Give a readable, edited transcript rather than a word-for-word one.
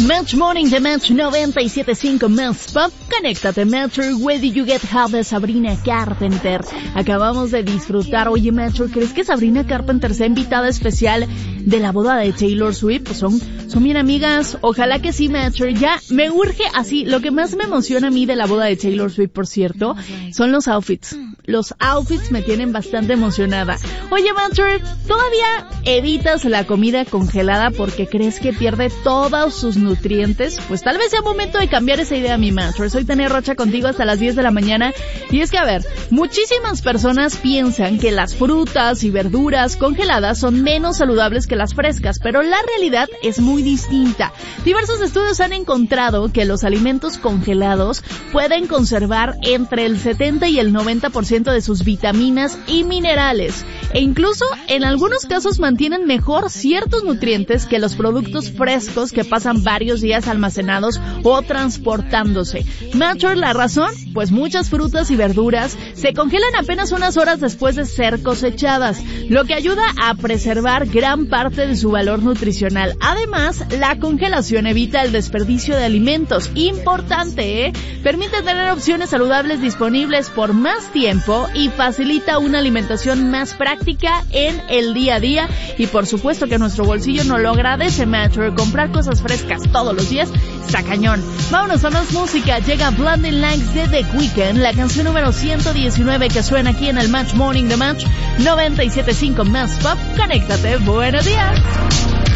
Match Morning de Match 97.5 Match Pop. Conéctate, Matcher, Where Did You Get Help de Sabrina Carpenter. Acabamos de disfrutar. Oye, Matcher, ¿crees que Sabrina Carpenter sea invitada especial de la boda de Taylor Swift? Pues son bien amigas. Ojalá que sí, Matcher. Ya me urge así. Lo que más me emociona a mí de la boda de Taylor Swift, por cierto, son los outfits. Los outfits me tienen bastante emocionada. Oye, Matcher, ¿todavía evitas la comida congelada porque crees que pierde todos sus nutrientes? Pues tal vez sea momento de cambiar esa idea, mi Matcher. Soy Tania Rocha contigo hasta las 10 de la mañana. Y es que, a ver, muchísimas personas piensan que las frutas y verduras congeladas son menos saludables que las frescas, pero la realidad es muy distinta. Diversos estudios han encontrado que los alimentos congelados pueden conservar entre el 70 y el 90% de sus vitaminas y minerales, e incluso en algunos casos mantienen mejor ciertos nutrientes que los productos frescos que pasan varios días almacenados o transportándose. Matcher, ¿la razón? Pues muchas frutas y verduras se congelan apenas unas horas después de ser cosechadas, lo que ayuda a preservar gran parte de su valor nutricional. Además, la congelación evita el desperdicio de alimentos. Importante, ¿eh? Permite tener opciones saludables disponibles por más tiempo y facilita una alimentación más práctica en el día a día. Y por supuesto que nuestro bolsillo no lo agradece, Matcher. Comprar cosas frescas todos los días está cañón. Vámonos a más música. Llega Blinding Lights de The Weeknd, la canción número 119 que suena aquí en el Match Morning de Match 97.5 Match Pop. Conéctate, buenos días.